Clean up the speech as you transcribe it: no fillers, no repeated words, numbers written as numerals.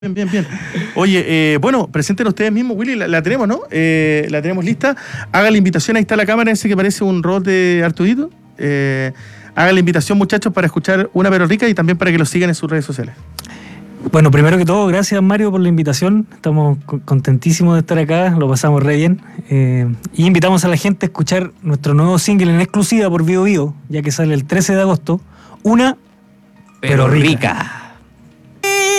Bien, bien, bien. Oye, bueno, presenten ustedes mismos, Willy, la tenemos, ¿no? La tenemos lista. Haga la invitación, ahí está la cámara, ese que parece un robot de Artudito. Haga la invitación, muchachos, para escuchar Una Pero Rica y también para que lo sigan en sus redes sociales. Bueno, primero que todo, gracias Mario por la invitación. Estamos contentísimos de estar acá, lo pasamos re bien. Y invitamos a la gente a escuchar nuestro nuevo single en exclusiva por Vivo Vivo, ya que sale el 13 de agosto, Una Pero Rica.